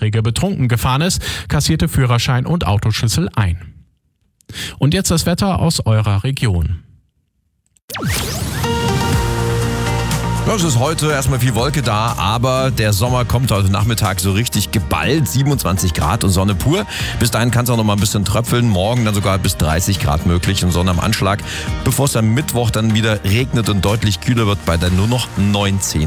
18-Jährige betrunken gefahren ist, kassierte Führerschein und Autoschlüssel ein. Und jetzt das Wetter aus eurer Region. Es ist heute erstmal viel Wolke da, aber der Sommer kommt heute Nachmittag so richtig geballt. 27 Grad und Sonne pur. Bis dahin kann es auch noch mal ein bisschen tröpfeln. Morgen dann sogar bis 30 Grad möglich und Sonne am Anschlag. Bevor es am Mittwoch dann wieder regnet und deutlich kühler wird bei dann nur noch 19